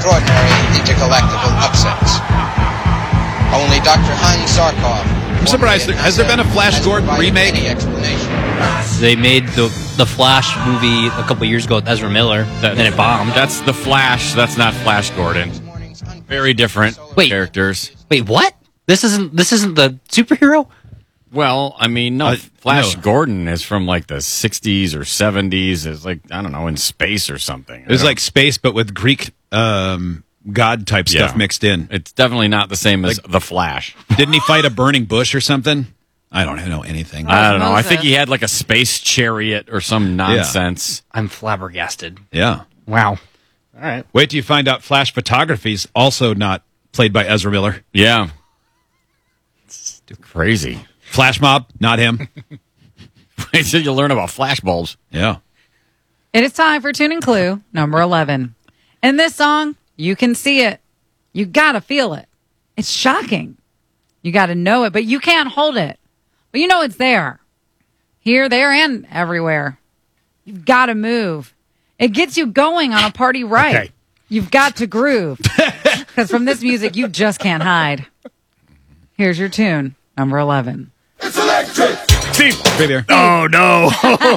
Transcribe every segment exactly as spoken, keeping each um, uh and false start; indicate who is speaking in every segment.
Speaker 1: extraordinary intergalactical upsets. Only Doctor Hans Zarkov.
Speaker 2: I'm surprised. There, has there been a Flash Gordon remake?
Speaker 1: Any explanation.
Speaker 3: They made the the Flash movie a couple years ago with Ezra Miller,
Speaker 4: That-
Speaker 3: and it bombed.
Speaker 4: That's the Flash. That's not Flash Gordon. Very different
Speaker 3: Wait.
Speaker 4: characters.
Speaker 3: Wait, what? This isn't this isn't the superhero?
Speaker 4: Well, I mean, no,
Speaker 2: Uh,
Speaker 4: Flash
Speaker 2: no.
Speaker 4: Gordon is from like the sixties or seventies. Is like, I don't know, in space or something.
Speaker 2: It was like space, but with Greek um, god type stuff
Speaker 4: Yeah.
Speaker 2: mixed in.
Speaker 4: It's definitely not the same as the Flash.
Speaker 2: Didn't he fight a burning bush or something? I don't know anything.
Speaker 4: I don't know. I
Speaker 5: Moses.
Speaker 4: think he had like a space chariot or some nonsense.
Speaker 3: I'm flabbergasted.
Speaker 2: Yeah.
Speaker 3: Wow. All right.
Speaker 2: Wait till you find out Flash Photography's also not played by Ezra Miller.
Speaker 4: Yeah. It's crazy.
Speaker 2: Flash Mob, not him.
Speaker 4: Wait till you learn about flash bulbs.
Speaker 2: Yeah.
Speaker 5: It is time for Tune and Clue number eleven. In this song, you can see it. You gotta feel it. It's shocking. You gotta know it, but you can't hold it. But you know it's there. Here, there, and everywhere. You've gotta move. It gets you going on a party right.
Speaker 6: Okay.
Speaker 5: You've got to groove. Because from this music, you just can't hide. Here's your tune, number eleven.
Speaker 6: Steve.
Speaker 2: Right there.
Speaker 6: Oh, no.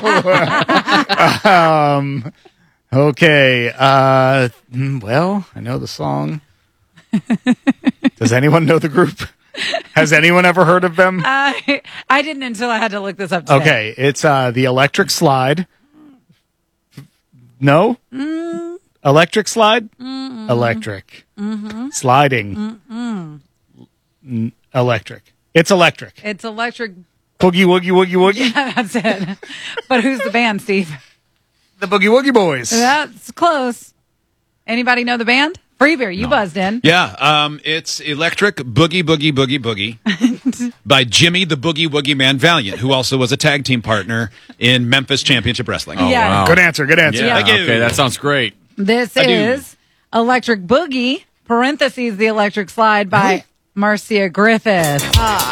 Speaker 6: um, okay. Uh, mm, well, I know the song. Does anyone know the group? Has anyone ever heard of them?
Speaker 5: I, I didn't until I had to look this up today.
Speaker 6: Okay. It's uh, the Electric Slide. No? Electric Slide? Electric. Sliding. N- electric. It's electric.
Speaker 5: It's electric.
Speaker 6: Boogie Woogie Woogie Woogie.
Speaker 5: That's it. But who's the band, Steve?
Speaker 6: The Boogie Woogie Boys.
Speaker 5: That's close. Anybody know the band? Free Beer, you buzzed in.
Speaker 2: Yeah, um, it's Electric Boogie Boogie Boogie Boogie by Jimmy the Boogie Woogie Man Valiant, who also was a tag team partner in Memphis Championship Wrestling.
Speaker 4: Oh,
Speaker 5: Yeah.
Speaker 4: wow.
Speaker 6: Good answer. Good answer.
Speaker 4: Yeah,
Speaker 2: Thank you.
Speaker 4: okay, that sounds great.
Speaker 5: This
Speaker 2: I do.
Speaker 5: is Electric Boogie, parentheses, the Electric Slide by Marcia Griffith.